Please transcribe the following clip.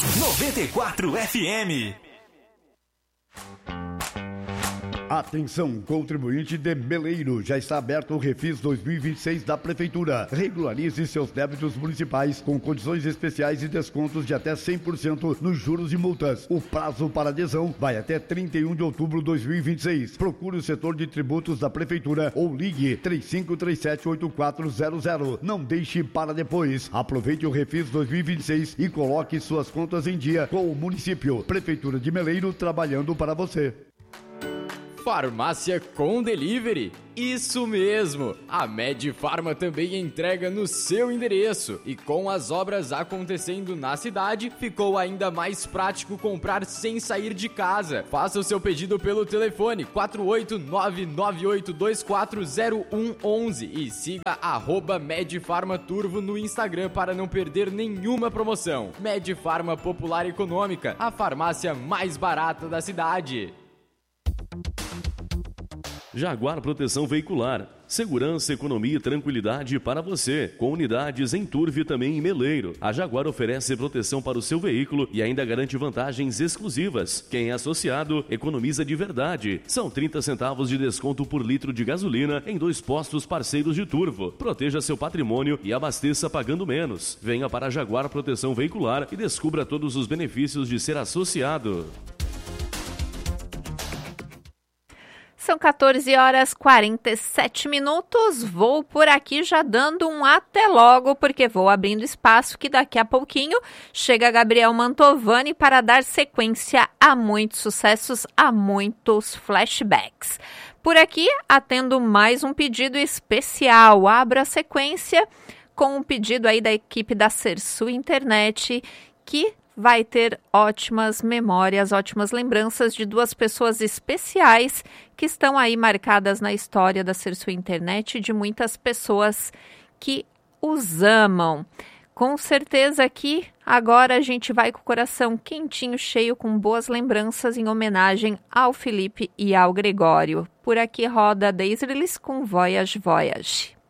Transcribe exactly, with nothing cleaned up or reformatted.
noventa e quatro F M. Atenção, contribuinte de Meleiro, já está aberto o Refis dois mil e vinte e seis da Prefeitura. Regularize seus débitos municipais com condições especiais e descontos de até cem por cento nos juros e multas. O prazo para adesão vai até trinta e um de outubro de dois mil e vinte e seis. Procure o setor de tributos da Prefeitura ou ligue três cinco três sete oito quatro zero zero. Não deixe para depois. Aproveite o Refis dois mil e vinte e seis e coloque suas contas em dia com o município. Prefeitura de Meleiro, trabalhando para você. Farmácia com Delivery? Isso mesmo! A Medifarma também entrega no seu endereço. E com as obras acontecendo na cidade, ficou ainda mais prático comprar sem sair de casa. Faça o seu pedido pelo telefone quatro oito nove nove oito dois quatro zero um um um e siga arroba Medifarma Turvo no Instagram para não perder nenhuma promoção. Medifarma Popular Econômica, a farmácia mais barata da cidade. Jaguar Proteção Veicular. Segurança, economia e tranquilidade para você. Com unidades em Turvo e também em Meleiro. A Jaguar oferece proteção para o seu veículo e ainda garante vantagens exclusivas. Quem é associado, economiza de verdade. São trinta centavos de desconto por litro de gasolina em dois postos parceiros de Turvo. Proteja seu patrimônio e abasteça pagando menos. Venha para a Jaguar Proteção Veicular e descubra todos os benefícios de ser associado. São quatorze horas e quarenta e sete minutos, vou por aqui já dando um até logo, porque vou abrindo espaço que daqui a pouquinho chega Gabriel Mantovani para dar sequência a muitos sucessos, a muitos flashbacks. Por aqui, atendo mais um pedido especial, abro a sequência com um pedido aí da equipe da Sersu Internet, que vai ter ótimas memórias, ótimas lembranças de duas pessoas especiais que estão aí marcadas na história da Sersu Internet e de muitas pessoas que os amam. Com certeza que agora a gente vai com o coração quentinho, cheio, com boas lembranças em homenagem ao Felipe e ao Gregório. Por aqui roda Daisy com Voyage Voyage.